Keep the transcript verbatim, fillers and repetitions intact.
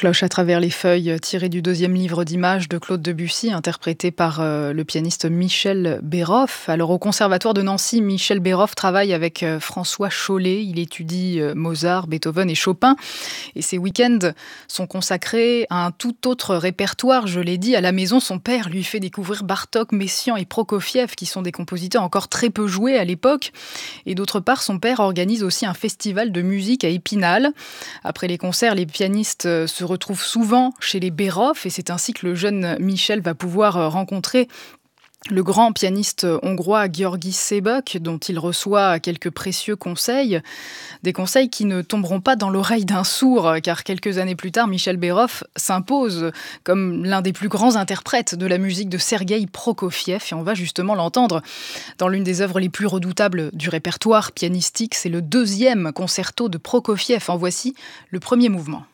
cloche à travers les feuilles, tiré du deuxième livre d'images de Claude Debussy, interprété par euh, le pianiste Michel Béroff. Alors au Conservatoire de Nancy, Michel Béroff travaille avec euh, François Chollet. Il étudie euh, Mozart, Beethoven et Chopin. Et ses week-ends sont consacrés à un tout autre répertoire. Je l'ai dit, à la maison, son père lui fait découvrir Bartók, Messiaen et Prokofiev, qui sont des compositeurs encore très peu joués à l'époque. Et d'autre part, son père organise aussi un festival de musique à Épinal. Après les concerts, les pianistes se retrouvent souvent chez les Béroff et c'est ainsi que le jeune Michel va pouvoir rencontrer le grand pianiste hongrois György Sebök, dont il reçoit quelques précieux conseils. Des conseils qui ne tomberont pas dans l'oreille d'un sourd, car quelques années plus tard, Michel Béroff s'impose comme l'un des plus grands interprètes de la musique de Sergueï Prokofiev. Et on va justement l'entendre dans l'une des œuvres les plus redoutables du répertoire pianistique. C'est le deuxième concerto de Prokofiev. En voici le premier mouvement.